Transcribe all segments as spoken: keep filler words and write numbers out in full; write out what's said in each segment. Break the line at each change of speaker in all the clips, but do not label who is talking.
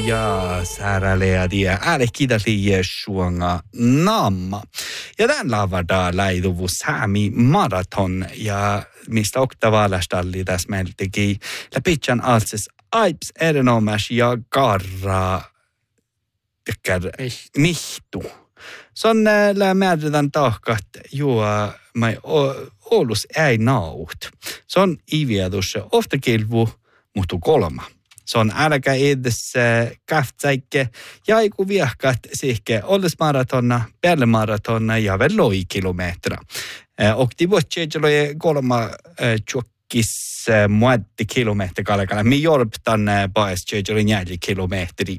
ja sääräleadia ääle kiitali suonga namma. Ja tämän lavada läiduvu Sami maraton ja mistä oktavaalastalli tässä meillä teki läpitsän altses aips erinomas ja garra tekkär mihtu. Se on lää määrätän tahkat juo mai Oulus ei naut. Se on iviedus ofta kilvu muhtu kolma. Se on älkä edessä käftsäikke ja aiku viehkat sihke ollismaratonna, pärlemaratonna ja väl loi kilometra. Och det var tjejloje kolma tjockis muaddi kilometer kalkala. Mi jorptan baes tjejloje njälji kilometri.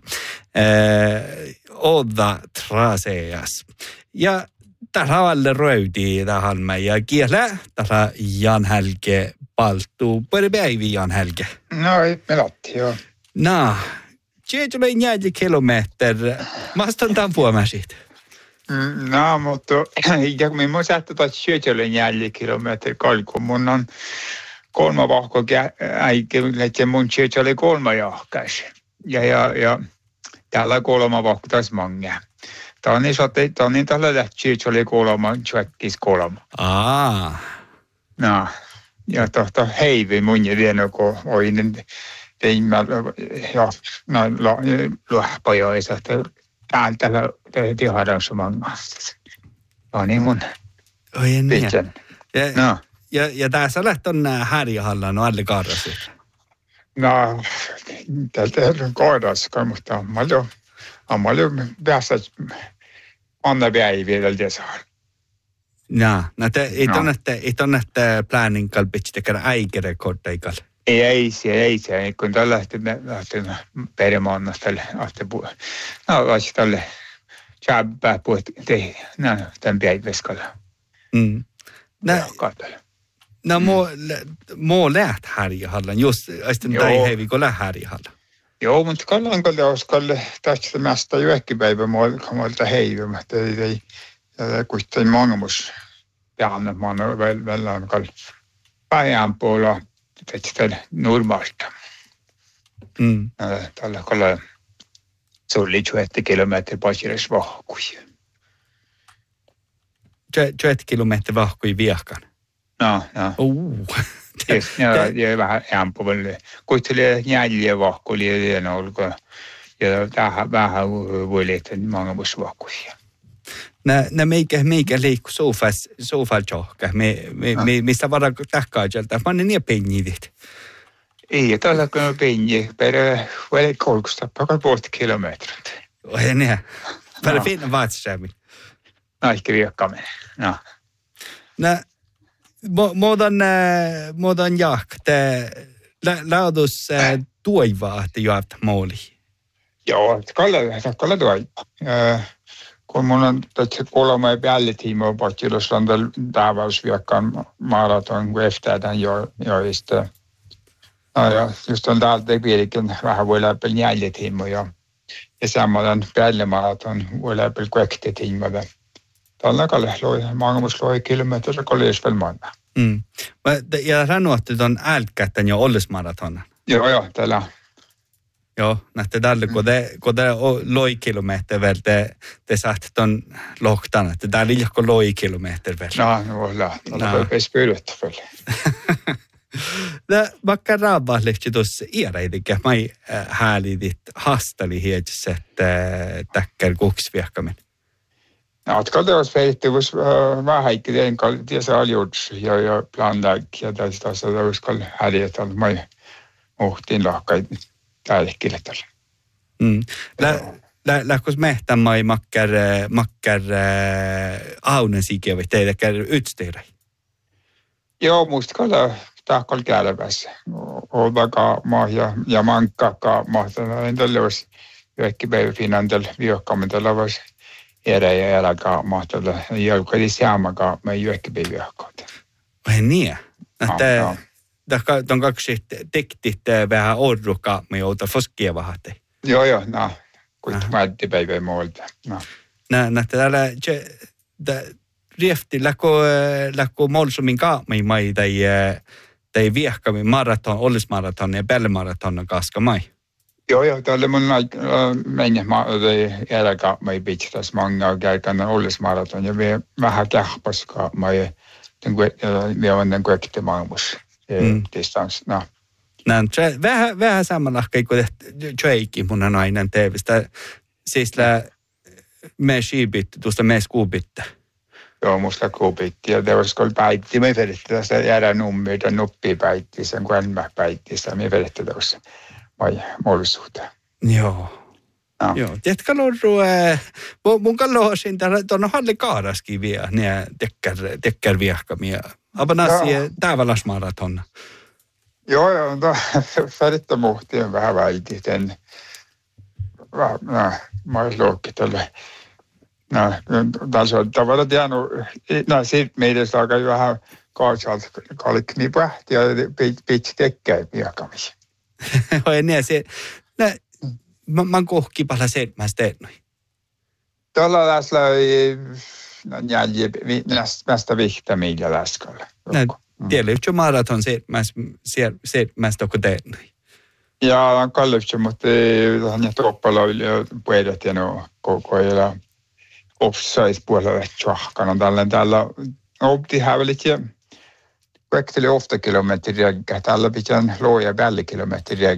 Oda traseas. Ja täällä on alle röydi tähän mä ja kielä täällä Jan Helge paltuu. Pari päivi Jan Helge.
No ei melatti joo.
No, se tulee neljä kilometer. Mastan tämän puomasit.
No, mutta ja kun minä sähtä taas se tulee neljä kilometer kalku. Mun on kolme vahko äikä, että mun se tulee kolme jahkas. Ja, ja, ja täällä kolme vahko taas mange. Tämä on niin, tämä on niin tällä lähtee, että se oli kolme, tjökkis kolme.
Aa.
No, ja tohta heivi mun ja vielä, kun oinen teimme, ja no, luohpajoissa, että täältä tiedään saman kanssa. No niin mun.
Oi en niin. Ja,
no.
ja, ja tässä lähtee on härjähalla, no alle kaarasit.
No, täältä on kaarassa, mutta mä Amma oli päässä anna päiviä vielä saa.
Ja, no te ei tunnette, ei tunnette planning kalpitsi tekemään äikerekordaikal.
Ei, ei se, ei se. Kun tällä lähti, lähti perimaannasta tälle, no, olisi tälle tjäppää puhut tehdä, no, tämän päiväskalla.
Mm. No, no, muu läht härjähallan, just, sitten tai hevi, kun läht härjähallan.
Joo, mutta kallan kalle olisi kalle tästä mästä juekkipäivä muolta heivämättä. Ei, ei, ei kuitenkin mangamus peanna, mä oon välillä kalle päivän puolella tästä normaalta.
Mm.
Tällä kalle sulli tjuetti kilometri pasiris vahkui.
Tjuetti kilometri vahkui viehkan?
No, no.
Uh.
Ja, ja vähän ämpävälle. Kuitenkin neljä vahkolia ja olko ja tähän vähän vuodet mange vahkoja.
Nä nä meikä meikä liikku sofas sofal johka. Me me me mistä vara tahkaajalta. Mä niin penjidit.
Ei tällä kun penji per väl kolkusta pakal puolta kilometrit.
Oi niin. Per fin vaatsämi.
Näikki viekkamen. No.
Nä Muodan, muodan jahte, laadus tuivaa, että juot mooli.
Joo, kalla, kalla tuivaa. Kun mun on tässä kolme päälitiimoa pakilosrandalla täväysviekkaan maraton, kun eftäätään jo, joista. No ja just on täältä piirikin vähän voi läpi neljätiimoja. Ja samoin päällimaraton voi läpi kuektitiimoja. Tällä kalle loi, maailmassa loi kilometriä, kun olisi vielä monta.
Mm. Ja sanoitte, että on älkätten jo ollismaratonan.
Joo, joo, tällä.
Joo, näette tällä, kun te, kun te loi kilometriä vielä, te, te saatte ton lohtan, että täällä ei ole loi kilometriä vielä.
No, no, kyllä. Tällä voi peisi pyydettä vielä.
No, vaikka raavallehti tuossa iäreitinkä, mä ei häälidit hastali hietsä, että täkkär kuksviekkamin.
Ja, että kalta olisi välittävyys vähän ikään kuin tässä aljuudessa ja, ja planlaik ja tästä tässä olisi kalta häliötä, että mä uhtiin lahkain tälle kirjoitella.
Mm. Lähkos mehtän mä makkar, makkar aunen sikiä vai teidäkään ytsteirä?
Joo, musta kalta tahkol käälävässä. Oltakaa maa ja, ja mankkakaa mahtana. En tälle olisi joekki päivä finantel viokkaammin tällä voisi erä ja eläkää mahtavalla. Joukkoili siamakaan me juokkipäivähkoita.
Vai niin? Tämä on kaksi tektit vähän orrukaa, me joutaa foskia vahatte.
Joo, joo, no. Kuitenkin määttipäivää muolta. No.
Nä, täällä riefti läkko molsumin kaamai mai tai tai viehkami maraton, ollismaraton ja pällemaraton kaska mai.
Joo, joo, tälle mun mennä jälkeen mä pitkäs manga käytän olisi maraton ja me vähän kähpaskaa mä me on den kuekte maailmassa distans no.
Näin vähän vähän samalla kuin Jake mun nainen teevistä siis lä me skibit tuosta me skubitte.
Joo, musta kubitti ja det var skol päitti me vedette tästä jäädä nummia nuppi päitti sen kun mä päitti sitä me vedette tuossa. Vai mollisuuteen.
Joo. No. Joo. Tiedätkö lorru, äh, mun kalloisin tuonne Halli Kaaraskin vielä, ne tekkär, tekkär viehkamia. Abanasi täväläs maratonna.
Joo, joo, no, färjettä muhtiin vähän väitin. No, mä olis luokki tälle. No, tässä on tavallaan jäänyt, no siitä meidän saa vähän kaatsalta kalkni pähti ja pitsi tekkää viehkamisia.
Oi niin, se, nä, mä, mä kohki pala seitsemästä ennoi.
Tuolla läsla oli jälje, nästä vihtä millä läskällä.
Tiedä, että maraton seitsemästä onko ennoi.
Ja kallifti, mutta hän toppala oli puedet ja no koko ajan offside-puolella tjahkana. Tällä täällä opti hävelit ja Kuekteli ofta kilometriä, tällä pitää looja välikilometriä,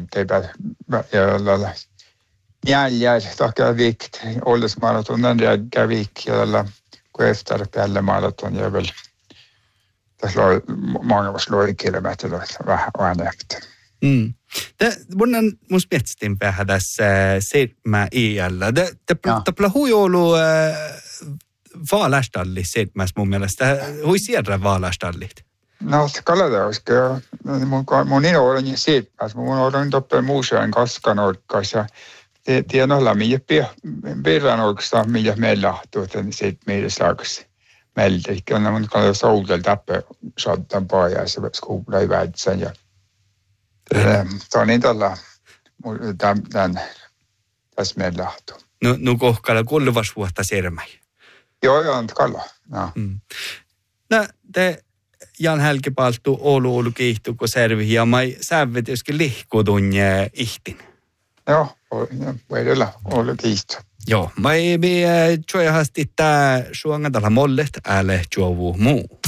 ja jäljär takia vikt, olles maratonen ja vik, ja kun efter päälle maraton, ja väl tässä loi många var looja kilometriä vähän vähän efter.
Mm. Mun on mun miettistin vähän tässä seitsemän iällä. Täpä hui ollut vaalastalli seitsemäs mun mielestä. Hui sieltä vaalastallit.
No, Kalatäyskö, mun, mun ino olen jo siirpäs, mun olen toppe muuseen kaskanolkas ja tiedän olla, mitä pirran oikeastaan, mitä meillä lahtuu, että siitä meidän saakassa meiltä. Kyllä mun kalalla soudella tappe saattaa paajaa, se skuulla ei väitsän ja se on niin tällä, tämän, tässä meillä lahtuu.
No, no kohkalla kuuluvas vuotta sermäi.
Joo, joo, kalla. No,
mm. no te... Jan Hälkipalttu Oulu Oulu kiihtuu, kun servi ja mai sävet joskin lihkudun ihtin.
Joo, voi olla Oulu kiihtuu.
Joo, mai me tjoihasti tää suongatalla mollet ääle tjovu muu.